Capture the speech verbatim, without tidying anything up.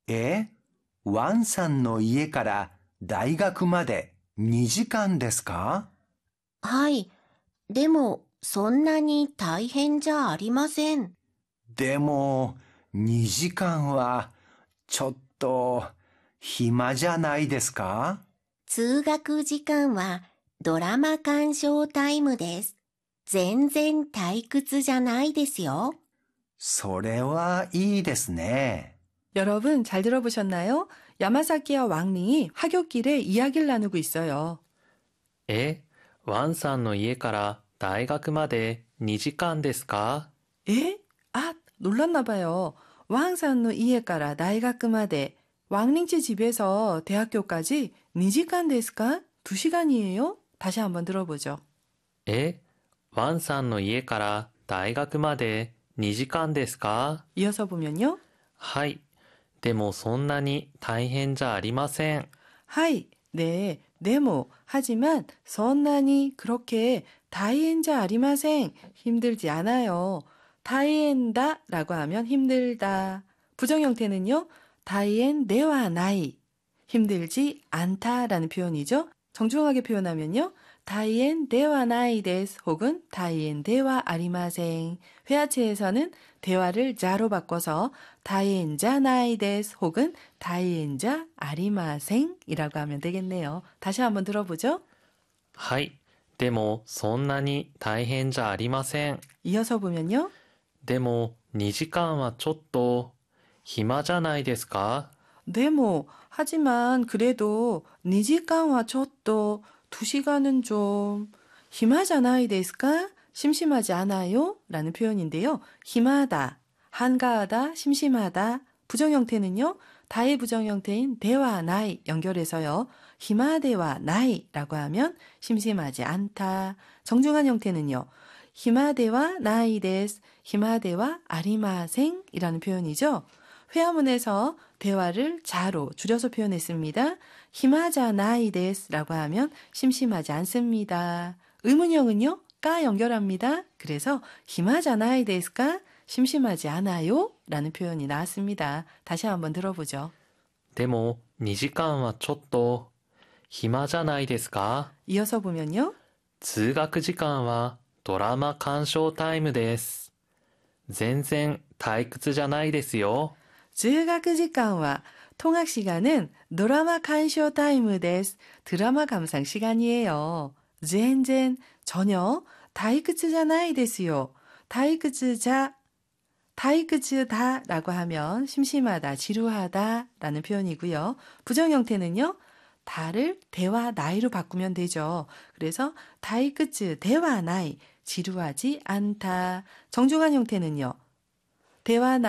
え、ワンさんの家から大学までにじかんですか？ はい。でも、そんなに大変じゃありません。 でも、にじかんはちょっと暇じゃないですか？ 通学時間はドラマ鑑賞タイムです。全然退屈じゃないですよ。 それはいいですね。 여러분 잘 들어보셨나요? 야마사키와 왕링이 하굣길에 이야기를 나누고 있어요. え、ワンさんの家から大学までにじかんですか？ 에? 아, 놀랐나 봐요. 왕산노 이에까라 나이가크마데 왕링치 집에서 대학교까지 니지간 데스까? 두 시간이에요? 다시 한번 들어보죠. え、ワンさんの家から大学までにじかんですか？ 이어서 보면요. はい。でもそんなに大変じゃありません。 하이, 네, 네모. 하지만 선난이 그렇게 다이엔자 아리마생 힘들지 않아요. 다이엔다라고 하면 힘들다. 부정 형태는요. 다이엔 네와 나이 힘들지 않다라는 표현이죠. 정중하게 표현하면요. 다이엔 데와 나이 데스 혹은 다이엔 데와 아리마생. 회화체에서는 대화를 자로 바꿔서 다이엔자 나이 데스 혹은 다이엔자 아리마생이라고 하면 되겠네요. 다시 한번 들어보죠. はい。でもそんなに大変じゃありません。 이어서 보면요. でもにじかんはちょっと暇じゃないですか？ 네, 뭐 하지만 그래도 니지간와 쳤도 두 시간은 좀 힘하잖아이 데스까? 심심하지 않아요? 라는 표현인데요. 힘하다, 한가하다, 심심하다. 부정 형태는요. 다의 부정 형태인 대와 나이 연결해서요. 힘하대와 나이라고 하면 심심하지 않다. 정중한 형태는요. 힘하대와 나이 데스, 힘하대와 아리마생이라는 표현이죠. 회화문에서 대화를 자로 줄여서 표현했습니다. 힘하자 나이 데스라고 하면 심심하지 않습니다. 의문형은요. 까 연결합니다. 그래서 힘하자 나이 데스까? 심심하지 않아요? 라는 표현이 나왔습니다. 다시 한번 들어보죠. でもにじかんはちょっと暇じゃないですか？ 이어서 보면요. 通学時間はドラマ鑑賞タイムです。全然退屈じゃないですよ。 즐가그時間와 통학 시간은 드라마 칸쇼 타임 데스. 드라마 감상 시간이에요. 젠젠 전혀 다이크츠자나이 데스요. 다이크츠자 다이크츠다라고 하면 심심하다, 지루하다 라는 표현이고요. 부정 형태는요. 다를 대와 나이로 바꾸면 되죠. 그래서 다이크츠 대와 나이 지루하지 않다. 정중한 형태는요. 대화